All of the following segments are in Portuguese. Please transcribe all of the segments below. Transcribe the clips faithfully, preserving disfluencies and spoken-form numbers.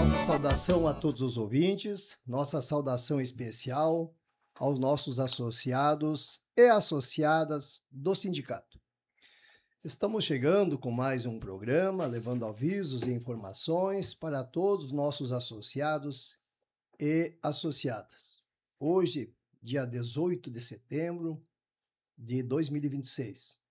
Saudação a todos os ouvintes, nossa saudação especial aos nossos associados e associadas do sindicato. Estamos chegando com mais um programa, levando avisos e informações para todos os nossos associados e associadas. Hoje, dia dezoito de setembro de dois mil e vinte e seis,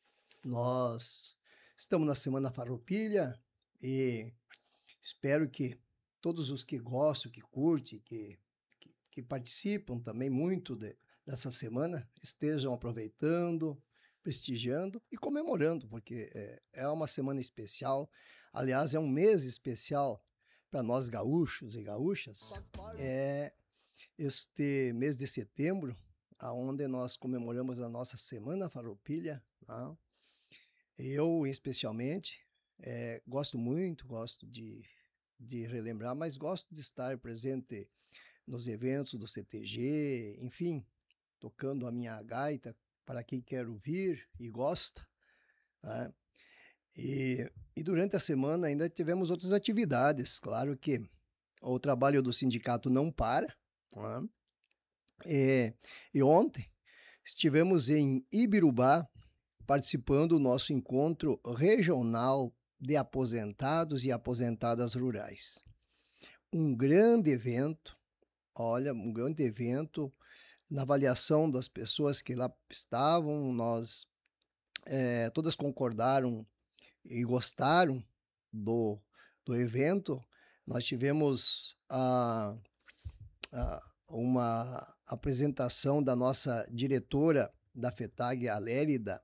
nós estamos na Semana Farroupilha e espero que todos os que gostam, que curtem, que, que, que participam também muito de, dessa semana, estejam aproveitando, prestigiando e comemorando, porque é, é uma semana especial. Aliás, é um mês especial para nós gaúchos e gaúchas. É este mês de setembro, onde nós comemoramos a nossa Semana Farroupilha. Tá? Eu, especialmente, é, gosto muito, gosto de de relembrar, mas gosto de estar presente nos eventos do C T G, enfim, tocando a minha gaita para quem quer ouvir e gosta. Né? E, e durante a semana ainda tivemos outras atividades, claro que o trabalho do sindicato não para. Né? E, e ontem estivemos em Ibirubá participando do nosso encontro regional de aposentados e aposentadas rurais. Um grande evento, olha, um grande evento na avaliação das pessoas que lá estavam, nós é, todas concordaram e gostaram do, do evento. Nós tivemos a, a, uma apresentação da nossa diretora da FETAG, a Lérida,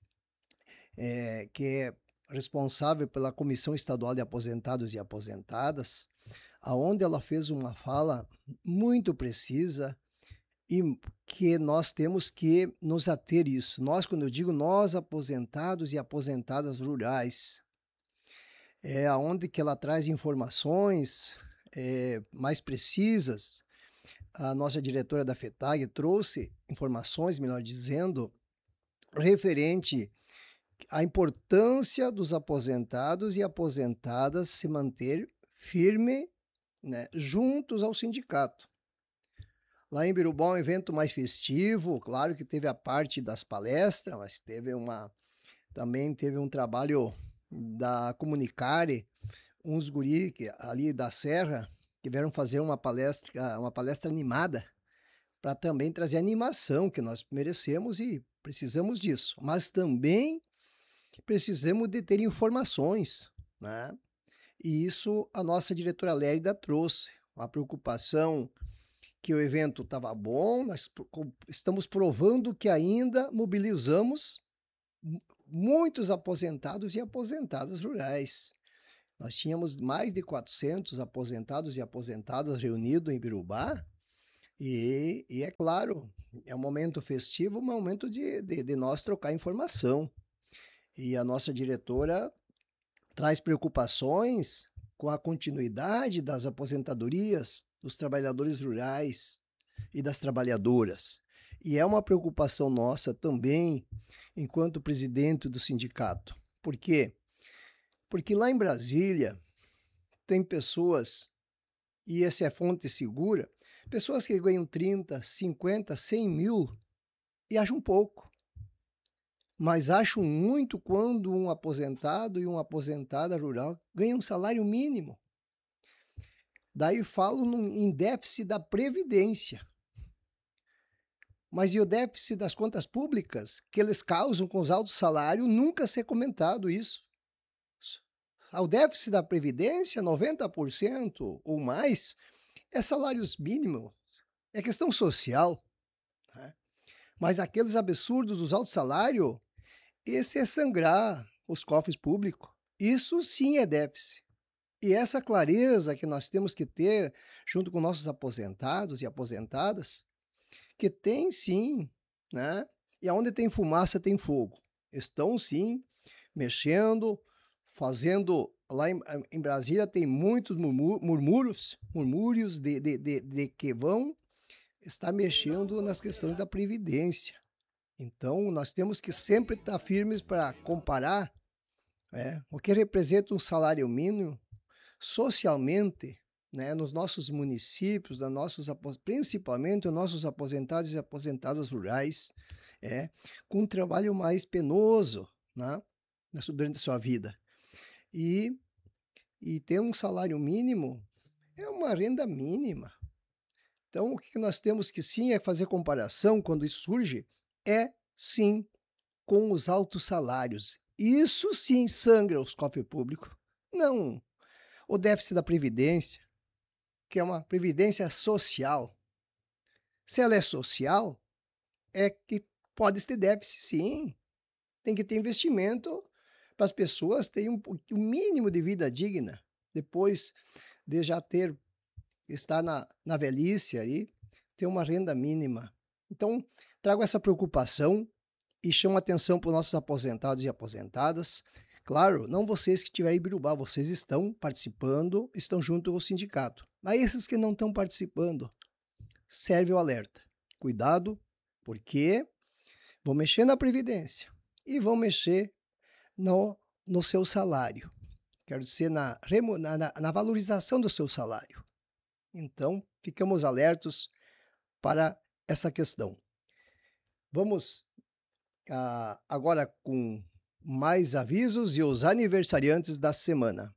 é, que é responsável pela Comissão Estadual de Aposentados e Aposentadas, aonde ela fez uma fala muito precisa e que nós temos que nos ater isso. Nós, quando eu digo nós, aposentados e aposentadas rurais, é aonde que ela traz informações é, mais precisas. A nossa diretora da FETAG trouxe informações, melhor dizendo, referente a importância dos aposentados e aposentadas se manter firme, né, juntos ao sindicato. Lá em Birubá, um evento mais festivo, claro que teve a parte das palestras, mas teve uma, também teve um trabalho da Comunicare, uns guri que, ali da Serra, que vieram fazer uma palestra, uma palestra animada, para também trazer animação, que nós merecemos e precisamos disso, mas também precisamos de ter informações, né? E isso a nossa diretora Lérida trouxe, uma preocupação que o evento estava bom, nós estamos provando que ainda mobilizamos muitos aposentados e aposentadas rurais. Nós tínhamos mais de quatrocentos aposentados e aposentadas reunidos em Birubá, e, e é claro, é um momento festivo, um momento de, de, de nós trocar informação. E a nossa diretora traz preocupações com a continuidade das aposentadorias dos trabalhadores rurais e das trabalhadoras. E é uma preocupação nossa também, enquanto presidente do sindicato. Por quê? Porque lá em Brasília tem pessoas, e essa é fonte segura, pessoas que ganham trinta, cinquenta, cem mil e acham pouco. Mas acho muito quando um aposentado e uma aposentada rural ganham um salário mínimo. Daí falo num, em déficit da Previdência. Mas e o déficit das contas públicas que eles causam com os altos salários, nunca ser comentado isso. Ao déficit da Previdência, noventa por cento ou mais, é salários mínimos, é questão social. Né? Mas aqueles absurdos dos altos salários, esse é sangrar os cofres públicos. Isso sim é déficit. E essa clareza que nós temos que ter junto com nossos aposentados e aposentadas, que tem sim, né? E onde tem fumaça tem fogo. Estão sim mexendo, fazendo. Lá em, em Brasília tem muitos murmúrios, murmúrios de, de, de, de que vão estar mexendo nas questões da Previdência. Então, nós temos que sempre estar firmes para comparar, né, o que representa um salário mínimo socialmente né, nos nossos municípios, nos nossos, principalmente os nossos aposentados e aposentadas rurais, é, com um trabalho mais penoso, né, durante a sua vida. E, e ter um salário mínimo é uma renda mínima. Então, o que nós temos que sim é fazer comparação quando isso surge, é sim com os altos salários. Isso sim sangra os cofres públicos. Não o déficit da Previdência, que é uma previdência social. Se ela é social, é que pode ter déficit sim. Tem que ter investimento para as pessoas terem um, um mínimo de vida digna, depois de já ter, estar na, na velhice aí, ter uma renda mínima. Então, trago essa preocupação e chamo atenção para os nossos aposentados e aposentadas. Claro, não vocês que estiverem em Birubá, vocês estão participando, estão junto ao sindicato. Mas esses que não estão participando, serve o alerta. Cuidado, porque vão mexer na Previdência e vão mexer no, no seu salário. Quero dizer, na, na, na valorização do seu salário. Então, ficamos alertos para essa questão. Vamos ah, agora com mais avisos e os aniversariantes da semana.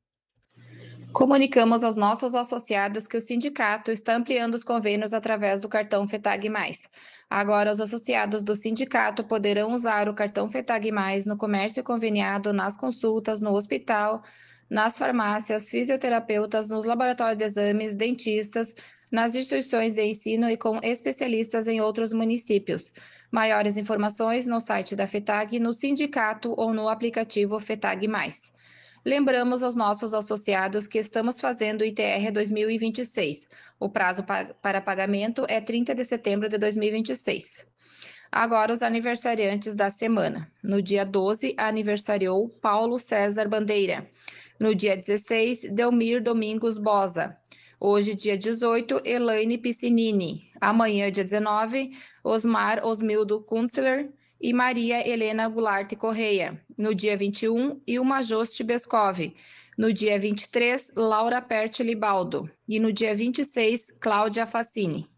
Comunicamos aos nossos associados que o sindicato está ampliando os convênios através do cartão FETAG mais. Agora, os associados do sindicato poderão usar o cartão FETAG mais no comércio conveniado, nas consultas, no hospital, nas farmácias, fisioterapeutas, nos laboratórios de exames, dentistas, nas instituições de ensino e com especialistas em outros municípios. Maiores informações no site da FETAG, no sindicato ou no aplicativo FETAG mais. Lembramos aos nossos associados que estamos fazendo o I T R dois mil e vinte e seis. O prazo para pagamento é trinta de setembro de dois mil e vinte e seis. Agora os aniversariantes da semana. No dia doze, aniversariou Paulo César Bandeira. No dia dezesseis, Delmir Domingos Bosa. Hoje, dia dezoito, Elaine Piscinini. Amanhã, dia dezenove, Osmar Osmildo Kunzler e Maria Helena Goulart Correia. No dia vinte e um, Ilma Joste Bescov. No dia vinte e três, Laura Perti Libaldo. E no dia vinte e seis, Cláudia Facini.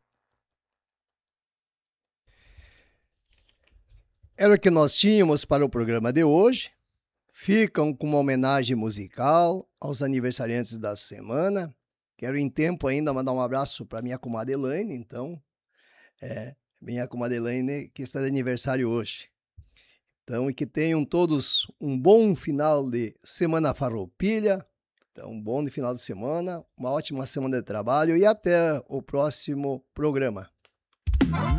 Era o que nós tínhamos para o programa de hoje. Ficam com uma homenagem musical aos aniversariantes da semana. Quero em tempo ainda mandar um abraço para minha comadre Elaine, então, é, minha comadre Elaine que está de aniversário hoje. Então, e que tenham todos um bom final de semana farroupilha, então, um bom final de semana, uma ótima semana de trabalho e até o próximo programa.